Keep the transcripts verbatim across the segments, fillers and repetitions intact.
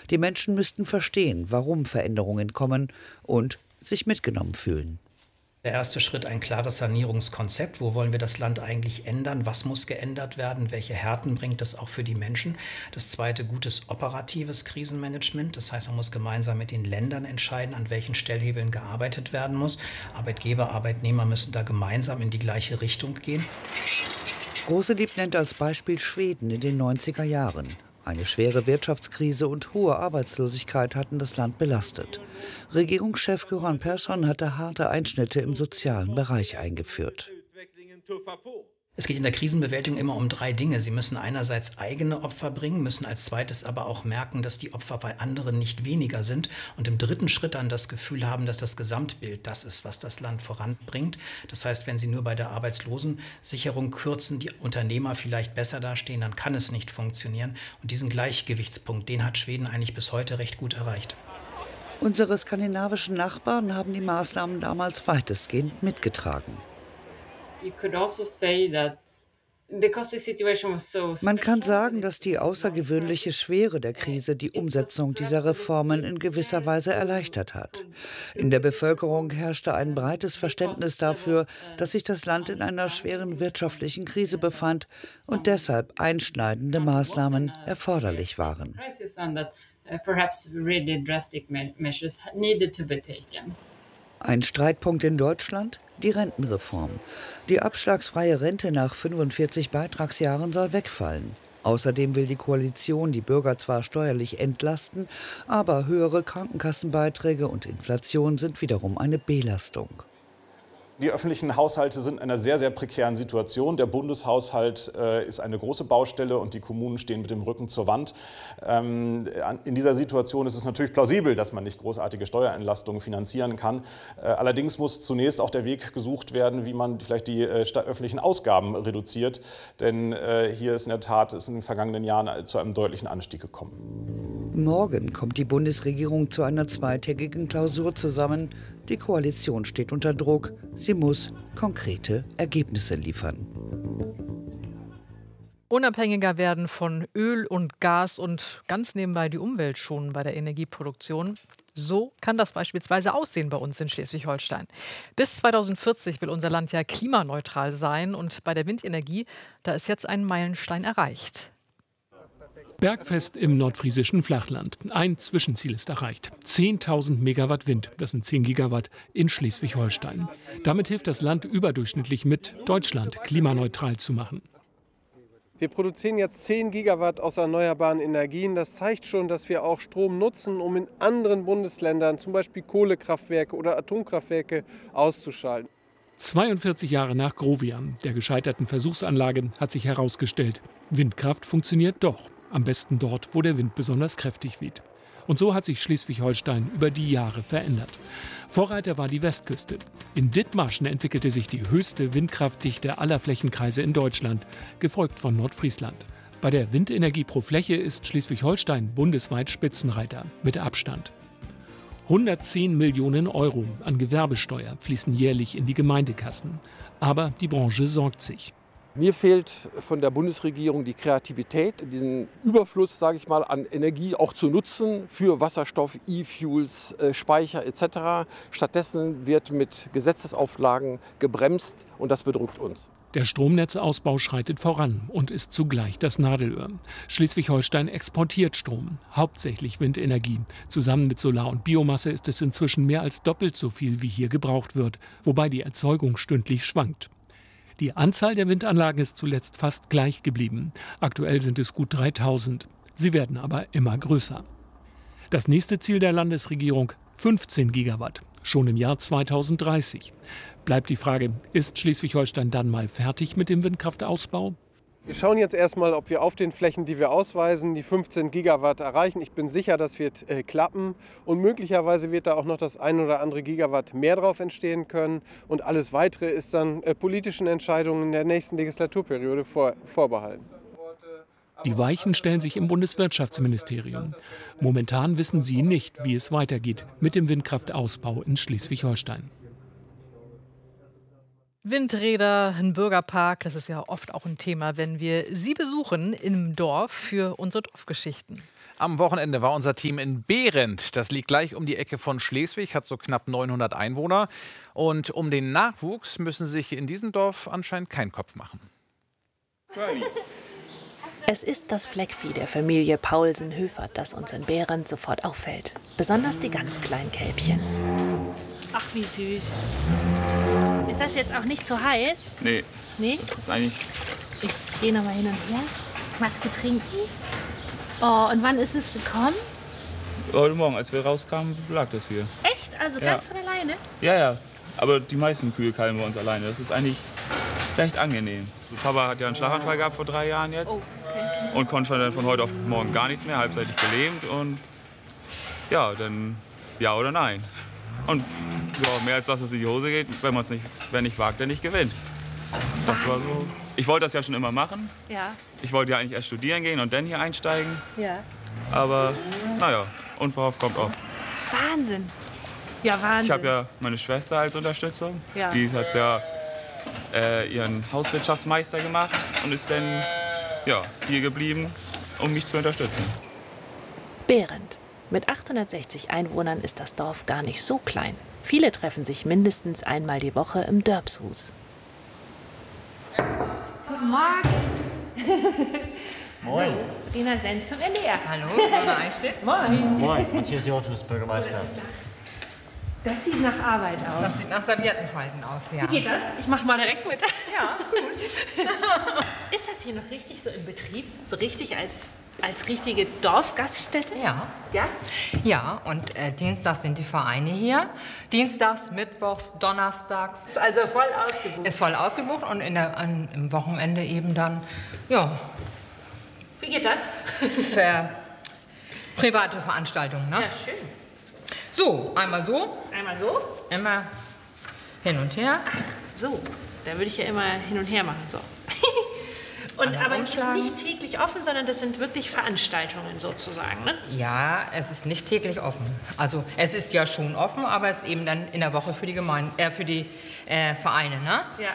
Die Menschen müssten verstehen, warum Veränderungen kommen und sich mitgenommen fühlen. Der erste Schritt, ein klares Sanierungskonzept. Wo wollen wir das Land eigentlich ändern? Was muss geändert werden? Welche Härten bringt das auch für die Menschen? Das zweite, gutes operatives Krisenmanagement. Das heißt, man muss gemeinsam mit den Ländern entscheiden, an welchen Stellhebeln gearbeitet werden muss. Arbeitgeber, Arbeitnehmer müssen da gemeinsam in die gleiche Richtung gehen. Roselieb nennt als Beispiel Schweden in den neunziger Jahren. Eine schwere Wirtschaftskrise und hohe Arbeitslosigkeit hatten das Land belastet. Regierungschef Göran Persson hatte harte Einschnitte im sozialen Bereich eingeführt. Es geht in der Krisenbewältigung immer um drei Dinge. Sie müssen einerseits eigene Opfer bringen, müssen als zweites aber auch merken, dass die Opfer bei anderen nicht weniger sind und im dritten Schritt dann das Gefühl haben, dass das Gesamtbild das ist, was das Land voranbringt. Das heißt, wenn Sie nur bei der Arbeitslosensicherung kürzen, die Unternehmer vielleicht besser dastehen, dann kann es nicht funktionieren. Und diesen Gleichgewichtspunkt, den hat Schweden eigentlich bis heute recht gut erreicht. Unsere skandinavischen Nachbarn haben die Maßnahmen damals weitestgehend mitgetragen. Man kann sagen, dass die außergewöhnliche Schwere der Krise die Umsetzung dieser Reformen in gewisser Weise erleichtert hat. In der Bevölkerung herrschte ein breites Verständnis dafür, dass sich das Land in einer schweren wirtschaftlichen Krise befand und deshalb einschneidende Maßnahmen erforderlich waren. Ein Streitpunkt in Deutschland? Die Rentenreform. Die abschlagsfreie Rente nach fünfundvierzig Beitragsjahren soll wegfallen. Außerdem will die Koalition die Bürger zwar steuerlich entlasten, aber höhere Krankenkassenbeiträge und Inflation sind wiederum eine Belastung. Die öffentlichen Haushalte sind in einer sehr, sehr prekären Situation. Der Bundeshaushalt äh, ist eine große Baustelle und die Kommunen stehen mit dem Rücken zur Wand. Ähm, in dieser Situation ist es natürlich plausibel, dass man nicht großartige Steuerentlastungen finanzieren kann. Äh, allerdings muss zunächst auch der Weg gesucht werden, wie man vielleicht die äh, öffentlichen Ausgaben reduziert. Denn äh, hier ist in der Tat ist in den vergangenen Jahren zu einem deutlichen Anstieg gekommen. Morgen kommt die Bundesregierung zu einer zweitägigen Klausur zusammen. Die Koalition steht unter Druck. Sie muss konkrete Ergebnisse liefern. Unabhängiger werden von Öl und Gas und ganz nebenbei die Umwelt schonen bei der Energieproduktion. So kann das beispielsweise aussehen bei uns in Schleswig-Holstein. Bis zweitausendvierzig will unser Land ja klimaneutral sein. Und bei der Windenergie, da ist jetzt ein Meilenstein erreicht. Bergfest im nordfriesischen Flachland. Ein Zwischenziel ist erreicht. zehntausend Megawatt Wind, das sind zehn Gigawatt, in Schleswig-Holstein. Damit hilft das Land überdurchschnittlich mit, Deutschland klimaneutral zu machen. Wir produzieren jetzt zehn Gigawatt aus erneuerbaren Energien. Das zeigt schon, dass wir auch Strom nutzen, um in anderen Bundesländern, zum Beispiel Kohlekraftwerke oder Atomkraftwerke, auszuschalten. zweiundvierzig Jahre nach Grovian, der gescheiterten Versuchsanlage, hat sich herausgestellt, Windkraft funktioniert doch. Am besten dort, wo der Wind besonders kräftig weht. Und so hat sich Schleswig-Holstein über die Jahre verändert. Vorreiter war die Westküste. In Dithmarschen entwickelte sich die höchste Windkraftdichte aller Flächenkreise in Deutschland, gefolgt von Nordfriesland. Bei der Windenergie pro Fläche ist Schleswig-Holstein bundesweit Spitzenreiter, mit Abstand. hundertzehn Millionen Euro an Gewerbesteuer fließen jährlich in die Gemeindekassen. Aber die Branche sorgt sich. Mir fehlt von der Bundesregierung die Kreativität, diesen Überfluss, sage ich mal, an Energie auch zu nutzen für Wasserstoff, E-Fuels, Speicher et cetera. Stattdessen wird mit Gesetzesauflagen gebremst und das bedrückt uns. Der Stromnetzausbau schreitet voran und ist zugleich das Nadelöhr. Schleswig-Holstein exportiert Strom, hauptsächlich Windenergie. Zusammen mit Solar und Biomasse ist es inzwischen mehr als doppelt so viel, wie hier gebraucht wird, wobei die Erzeugung stündlich schwankt. Die Anzahl der Windanlagen ist zuletzt fast gleich geblieben. Aktuell sind es gut dreitausend. Sie werden aber immer größer. Das nächste Ziel der Landesregierung: fünfzehn Gigawatt, schon im Jahr zweitausenddreißig. Bleibt die Frage, ist Schleswig-Holstein dann mal fertig mit dem Windkraftausbau? Wir schauen jetzt erstmal, ob wir auf den Flächen, die wir ausweisen, die fünfzehn Gigawatt erreichen. Ich bin sicher, das wird äh, klappen. Und möglicherweise wird da auch noch das ein oder andere Gigawatt mehr drauf entstehen können. Und alles Weitere ist dann äh, politischen Entscheidungen in der nächsten Legislaturperiode vor, vorbehalten. Die Weichen stellen sich im Bundeswirtschaftsministerium. Momentan wissen sie nicht, wie es weitergeht mit dem Windkraftausbau in Schleswig-Holstein. Windräder, ein Bürgerpark, das ist ja oft auch ein Thema, wenn wir Sie besuchen im Dorf für unsere Dorfgeschichten. Am Wochenende war unser Team in Behrendt. Das liegt gleich um die Ecke von Schleswig, hat so knapp neunhundert Einwohner. Und um den Nachwuchs müssen Sie sich in diesem Dorf anscheinend keinen Kopf machen. Es ist das Fleckvieh der Familie Paulsen-Höfert, das uns in Behrendt sofort auffällt. Besonders die ganz kleinen Kälbchen. Ach, wie süß. Ist das jetzt auch nicht zu heiß? Nee. Nee? Das ist eigentlich... Ich gehe noch mal hin und her. Magst du trinken? Oh, und wann ist es gekommen? Heute Morgen, als wir rauskamen, lag das hier. Echt? Also Ja. ganz von alleine? Ja, ja. Aber die meisten Kühe kalben bei uns alleine. Das ist eigentlich recht angenehm. Papa hat ja einen Schlaganfall gehabt vor drei Jahren jetzt. Oh, okay. Und konnte dann von heute auf morgen gar nichts mehr, halbseitig gelähmt. Und ja, dann ja oder nein. Und ja, mehr als das, dass es in die Hose geht, wenn man es nicht, wer nicht wagt, der nicht gewinnt. Das war so. Ich wollte das ja schon immer machen. Ja. Ich wollte ja eigentlich erst studieren gehen und dann hier einsteigen. Ja. Aber naja, unverhofft kommt oft. Wahnsinn. Ja, Wahnsinn. Ich habe ja meine Schwester als Unterstützung. Ja. Die hat ja äh, ihren Hauswirtschaftsmeister gemacht und ist dann ja, hier geblieben, um mich zu unterstützen. Behrendt. Mit achthundertsechzig Einwohnern ist das Dorf gar nicht so klein. Viele treffen sich mindestens einmal die Woche im Dörpshus. Guten Morgen. Moin. Rina Senz zum N D R. Hallo, Sonne Eichstätt. Moin. Moin, und hier ist die Ortsbürgermeister. Das sieht nach Arbeit aus. Das sieht nach Serviettenfalten aus, ja. Wie geht das? Ich mach mal direkt mit. Ja, gut. Ist das hier noch richtig so in Betrieb? So richtig als, als richtige Dorfgaststätte? Ja. Ja? Ja, und äh, dienstags sind die Vereine hier. Dienstags, mittwochs, donnerstags. Ist also voll ausgebucht. Ist voll ausgebucht und in der, an, im Wochenende eben dann, ja. Wie geht das? Für private Veranstaltungen, ne? Ja, schön. So, einmal so. Einmal so. Immer hin und her. Ach, so. Da würde ich ja immer hin und her machen. So. Und, aber es ist nicht täglich offen, sondern das sind wirklich Veranstaltungen sozusagen, ne? Ja, es ist nicht täglich offen. Also es ist ja schon offen, aber es ist eben dann in der Woche für die, Gemeinde, äh, für die äh, Vereine, ne? Ja.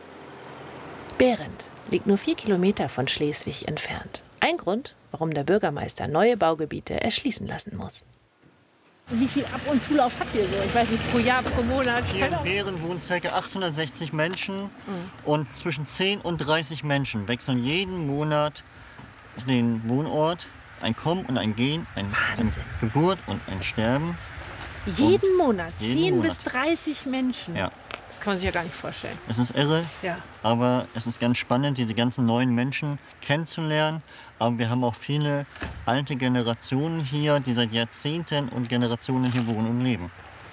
Behrendt liegt nur vier Kilometer von Schleswig entfernt. Ein Grund, warum der Bürgermeister neue Baugebiete erschließen lassen muss. Wie viel Ab- und Zulauf habt ihr so? Ich weiß nicht, pro Jahr, pro Monat? Hier in Behren wohnen ca. achthundertsechzig Menschen. Mhm. Und zwischen zehn und dreißig Menschen wechseln jeden Monat den Wohnort. Ein Kommen und ein Gehen, ein, eine Geburt und ein Sterben. Jeden und Monat? Jeden zehn Monat. bis dreißig Menschen? Ja. Das kann man sich ja gar nicht vorstellen. Es ist irre, Ja. aber es ist ganz spannend, diese ganzen neuen Menschen kennenzulernen. Aber wir haben auch viele alte Generationen hier, die seit Jahrzehnten und Generationen hier wohnen und leben.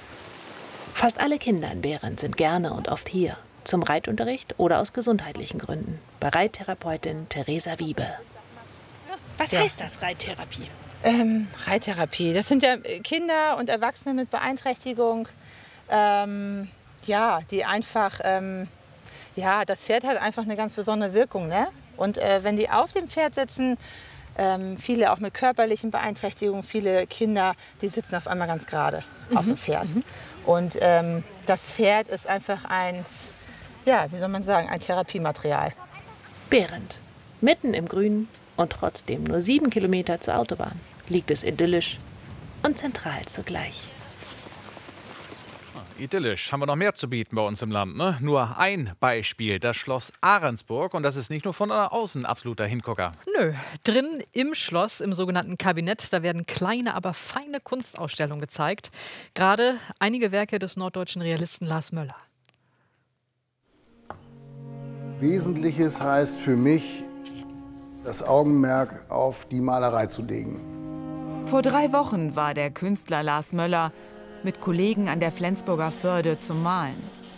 Fast alle Kinder in Behrendt sind gerne und oft hier. Zum Reitunterricht oder aus gesundheitlichen Gründen. Bei Reittherapeutin Theresa Wiebe. Was Ja. heißt das, Reittherapie? Ähm, Reittherapie, das sind ja Kinder und Erwachsene mit Beeinträchtigung, ähm, ja, die einfach, ähm, ja, das Pferd hat einfach eine ganz besondere Wirkung, ne? Und äh, wenn die auf dem Pferd sitzen, ähm, viele auch mit körperlichen Beeinträchtigungen, viele Kinder, die sitzen auf einmal ganz gerade Mhm. auf dem Pferd. Und ähm, das Pferd ist einfach ein, ja, wie soll man sagen, ein Therapiematerial. Behrendt. Mitten im Grünen und trotzdem nur sieben Kilometer zur Autobahn liegt es idyllisch und zentral zugleich. Idyllisch. Haben wir noch mehr zu bieten bei uns im Land, ne? Nur ein Beispiel, das Schloss Ahrensburg. Und das ist nicht nur von außen absoluter Hingucker. Nö, drin im Schloss, im sogenannten Kabinett, da werden kleine, aber feine Kunstausstellungen gezeigt. Gerade einige Werke des norddeutschen Realisten Lars Möller. Wesentliches heißt für mich, das Augenmerk auf die Malerei zu legen. Vor drei Wochen war der Künstler Lars Möller mit Kollegen an der Flensburger Förde zum Malen.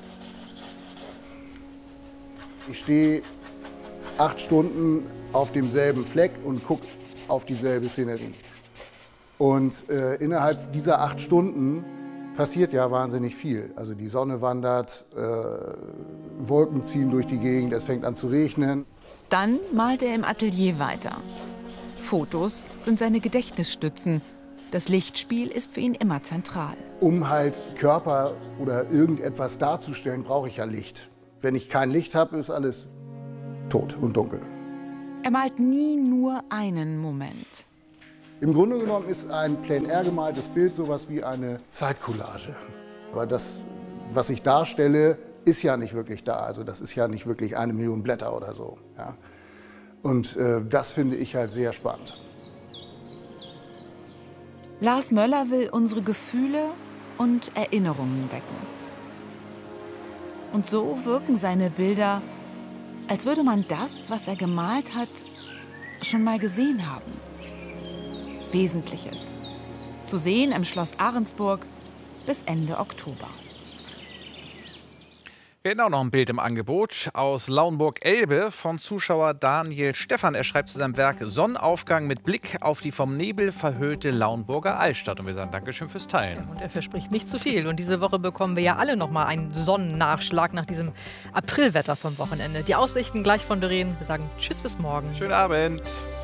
Ich stehe acht Stunden auf demselben Fleck und gucke auf dieselbe Szenerie. Und äh, innerhalb dieser acht Stunden passiert ja wahnsinnig viel. Also die Sonne wandert, äh, Wolken ziehen durch die Gegend, es fängt an zu regnen. Dann malt er im Atelier weiter. Fotos sind seine Gedächtnisstützen. Das Lichtspiel ist für ihn immer zentral. Um halt Körper oder irgendetwas darzustellen, brauche ich ja Licht. Wenn ich kein Licht habe, ist alles tot und dunkel. Er malt nie nur einen Moment. Im Grunde genommen ist ein Plein Air gemaltes Bild sowas wie eine Zeitcollage. Aber das, was ich darstelle, ist ja nicht wirklich da. Also das ist ja nicht wirklich eine Million Blätter oder so. Ja. Und äh, das finde ich halt sehr spannend. Lars Möller will unsere Gefühle und Erinnerungen wecken. Und so wirken seine Bilder, als würde man das, was er gemalt hat, schon mal gesehen haben. Wesentliches. Zu sehen im Schloss Ahrensburg bis Ende Oktober. Wir hätten auch noch ein Bild im Angebot aus Lauenburg-Elbe von Zuschauer Daniel Stephan. Er schreibt zu seinem Werk Sonnenaufgang mit Blick auf die vom Nebel verhüllte Lauenburger Altstadt. Und wir sagen Dankeschön fürs Teilen. Ja, und er verspricht nicht zu viel. Und diese Woche bekommen wir ja alle noch mal einen Sonnennachschlag nach diesem Aprilwetter vom Wochenende. Die Aussichten gleich von Doreen. Wir sagen Tschüss, bis morgen. Schönen Abend.